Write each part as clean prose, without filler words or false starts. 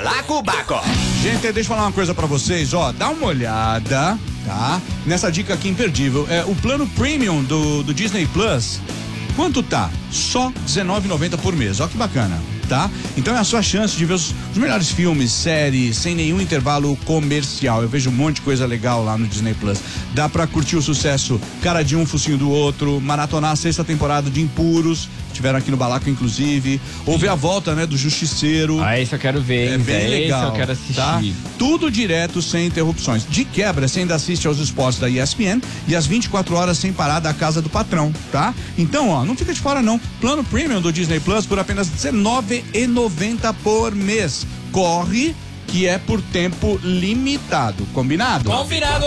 Balacobaco. Gente, deixa eu falar uma coisa pra vocês, ó, dá uma olhada, tá? Nessa dica aqui imperdível, o plano premium do Disney Plus, quanto tá? Só R$19,90 por mês, ó que bacana, tá? Então é a sua chance de ver os melhores filmes, séries, sem nenhum intervalo comercial. Eu vejo um monte de coisa legal lá no Disney Plus. Dá pra curtir o sucesso Cara de Um, Focinho do Outro, maratonar a 6ª temporada de Impuros, tiveram aqui no Balaco, inclusive, ou ver a volta, né, do Justiceiro. Ah, esse eu quero ver, hein? É bem legal. Esse eu quero assistir. Tá? Tudo direto, sem interrupções. De quebra, você ainda assiste aos esportes da ESPN e às 24 horas sem parar da casa do patrão, tá? Então, ó, não fica de fora não. Plano Premium do Disney Plus por apenas R$19,90 por mês. Corre, que é por tempo limitado. Combinado? Combinado.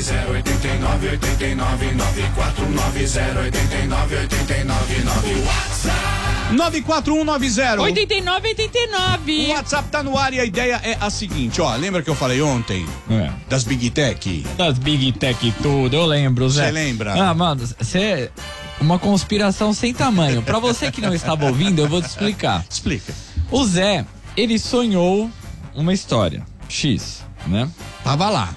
94190 8989. O WhatsApp tá no ar e a ideia é a seguinte, ó, lembra que eu falei ontem das Big Tech? Das Big Tech e tudo, eu lembro, Zé. Você lembra? Ah, mano, você... Uma conspiração sem tamanho. Pra você que não estava ouvindo, eu vou te explicar. Explica. O Zé, ele sonhou uma história, X, né? Tava lá.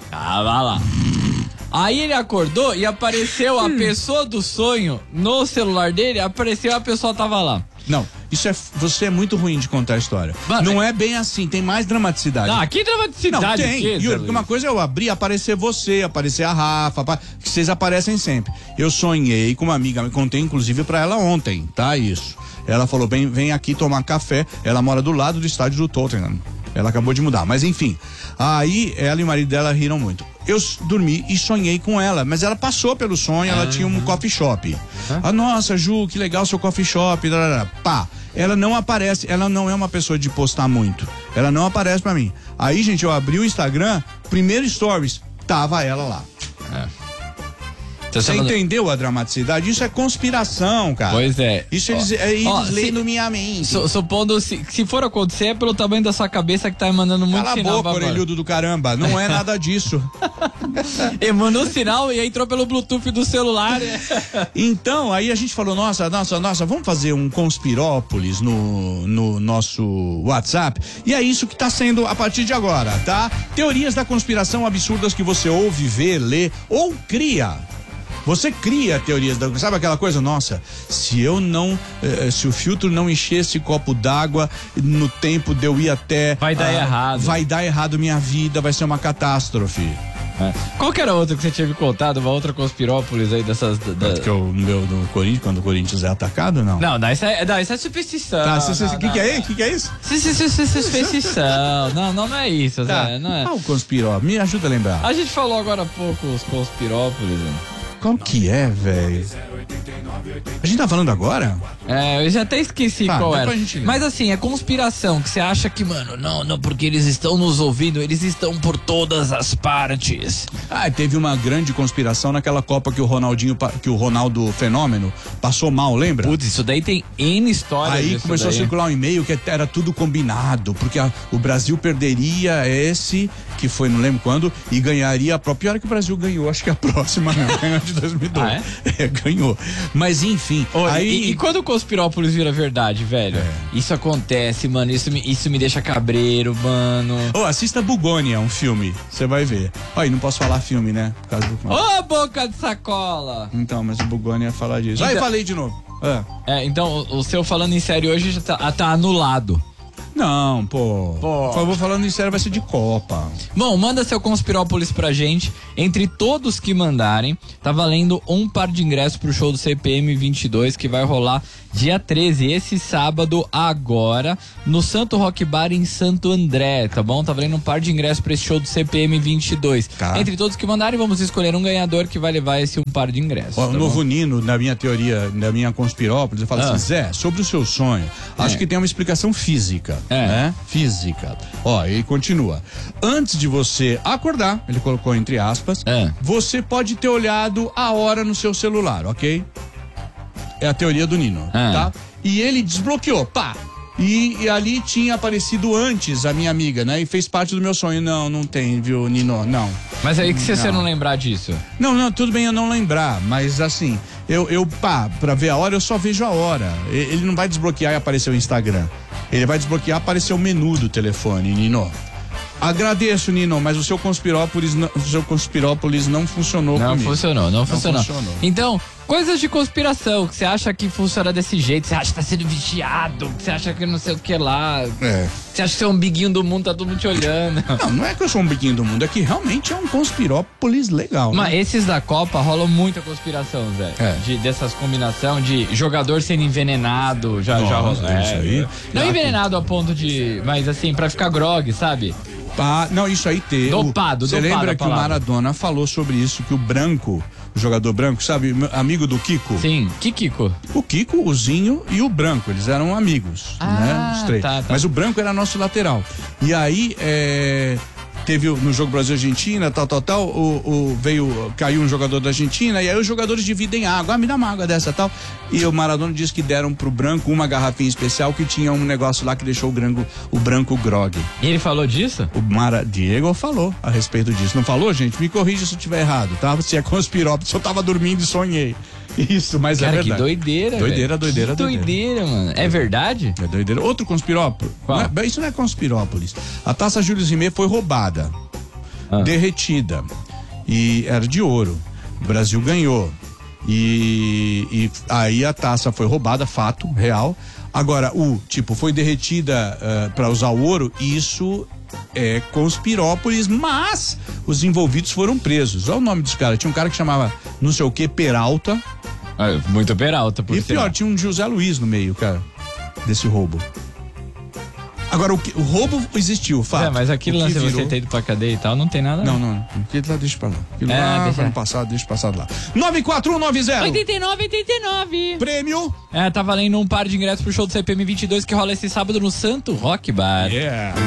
Aí ele acordou e apareceu a pessoa do sonho no celular dele, apareceu a pessoa tava lá. Não, você é muito ruim de contar a história. Mano, não é bem assim, tem mais dramaticidade. Ah, que dramaticidade. Não, tem. Que, Yuri, uma coisa é eu abrir, aparecer você, aparecer a Rafa, que vocês aparecem sempre. Eu sonhei com uma amiga, contei inclusive pra ela ontem, tá? Isso. Ela falou, vem aqui tomar café. Ela mora do lado do estádio do Tottenham. Ela acabou de mudar, mas enfim. Aí ela e o marido dela riram muito. Eu dormi e sonhei com ela, mas ela passou pelo sonho, ela tinha um coffee shop. Ah, nossa, Ju, que legal seu coffee shop. Pá, ela não aparece, ela não é uma pessoa de postar muito. Ela não aparece pra mim. Aí, gente, eu abri o Instagram, primeiro stories, tava ela lá. Você entendeu a dramaticidade? Isso é conspiração, cara. Pois é. Isso eles lendo minha mente. Supondo, se for acontecer, é pelo tamanho da sua cabeça que tá emanando muito sinal. Cala a boca, orelhudo do caramba. Não é nada disso. Emanou sinal e entrou pelo Bluetooth do celular. Então, aí a gente falou, nossa, vamos fazer um Conspirópolis no nosso WhatsApp. E é isso que tá sendo a partir de agora, tá? Teorias da conspiração absurdas que você ouve, vê, lê ou cria. Você cria teorias, sabe aquela coisa? Nossa, se o filtro não encher esse copo d'água no tempo de eu ir até... Vai dar errado. Vai dar errado minha vida, vai ser uma catástrofe. Qual que era a outra que você tinha me contado? Uma outra conspirópolis aí dessas... Que eu meu do Corinthians, quando o Corinthians é atacado, não? Não, isso é superstição. Tá, o que é isso? Superstição. Não é isso, tá. Zé, não é. O conspirópolis, me ajuda a lembrar. A gente falou agora há pouco os conspirópolis, né? Qual que é, velho? A gente tá falando agora? Eu já até esqueci qual era. Mas assim, é conspiração que você acha que, mano, não, porque eles estão nos ouvindo, eles estão por todas as partes. Teve uma grande conspiração naquela Copa que o Ronaldo Fenômeno passou mal, lembra? Putz, isso daí tem N histórias. Aí começou a circular um e-mail que era tudo combinado, porque o Brasil perderia esse, que foi não lembro quando, e ganharia a própria. Pior que o Brasil ganhou, acho que a próxima, né? Ganhou de 2002. Ganhou. Mas enfim. Aí... E quando o Conspirópolis vira verdade, velho? Isso acontece, mano. Isso me deixa cabreiro, mano. Assista Bugônia, um filme. Você vai ver. E não posso falar filme, né? Por causa do... boca de sacola! Então, mas o Bugônia ia falar disso. Aí falei de novo. Então, o seu falando em sério hoje já tá anulado. Não, pô. Por favor, falando em sério, vai ser de Copa. Bom, manda seu Conspirópolis pra gente. Entre todos que mandarem, tá valendo um par de ingressos pro show do CPM 22, que vai rolar dia 13, esse sábado, agora, no Santo Rock Bar em Santo André, tá bom? Tá valendo um par de ingressos pra esse show do CPM 22. Tá. Entre todos que mandarem, vamos escolher um ganhador que vai levar esse um par de ingressos. O novo Nino, na minha teoria, na minha Conspirópolis, eu falo assim, Zé, sobre o seu sonho, acho que tem uma explicação física, né? Física. Ele continua. Antes de você acordar, ele colocou entre aspas, você pode ter olhado a hora no seu celular, ok? É a teoria do Nino, tá? E ele desbloqueou, pá! E ali tinha aparecido antes a minha amiga, né? E fez parte do meu sonho. Não tem, viu, Nino? Não. Mas aí que você não lembrar disso? Não, tudo bem eu não lembrar, mas assim, pra ver a hora, eu só vejo a hora. Ele não vai desbloquear e aparecer o Instagram. Ele vai desbloquear, aparecer o menu do telefone, Nino. Agradeço, Nino, mas o seu conspirópolis não funcionou Não comigo. Não funcionou. Então, coisas de conspiração, que você acha que funciona desse jeito, você acha que tá sendo vigiado, que você acha que não sei o que lá. Você acha que você é um biguinho do mundo, tá todo mundo te olhando. Não é que eu sou um biquinho do mundo, é que realmente é um conspirópolis legal. Mas né? esses da Copa rolam muita conspiração, Zé. Dessas combinações de jogador sendo envenenado, já rolou. Isso aí. Não envenenado a ponto de. Mas assim, pra ficar grog, sabe? Não, isso aí teve. Dopado. Você lembra que o Maradona falou sobre isso, que o Branco, o jogador Branco, sabe, amigo do Kiko? Sim, que Kiko? O Kiko, o Zinho e o Branco, eles eram amigos, né? Os três. Tá. Mas o Branco era nosso lateral. E aí, teve no jogo Brasil-Argentina, caiu um jogador da Argentina, e aí os jogadores dividem água, me dá uma água dessa, tal. E o Maradona disse que deram pro Branco uma garrafinha especial que tinha um negócio lá que deixou o Branco grog. E ele falou disso? Diego falou a respeito disso. Não falou, gente? Me corrija se eu estiver errado, tá? Se é conspirópolis, eu tava dormindo e sonhei. Isso, mas cara, é verdade. Que doideira, doideira, mano. É verdade? É doideira. Outro conspirópolis. Isso não é conspirópolis. A taça Júlio Rimet foi roubada, derretida, e era de ouro. O Brasil ganhou. E aí a taça foi roubada, fato, real. Agora, foi derretida para usar o ouro, isso é conspirópolis, mas os envolvidos foram presos. Olha o nome dos caras. Tinha um cara que chamava não sei o que, Peralta. Muito Peralta, por E pior, tinha um José Luiz no meio, cara, desse roubo. Agora, o roubo existiu, fato. Mas aquilo lá, se você ter ido pra cadeia e tal, não tem nada. Não. Aquilo lá, deixa pra lá. Aquilo lá, vai no passado, deixa passado lá. 94190. 89. Prêmio. Tá valendo um par de ingressos pro show do CPM 22 que rola esse sábado no Santo Rock Bar. Yeah.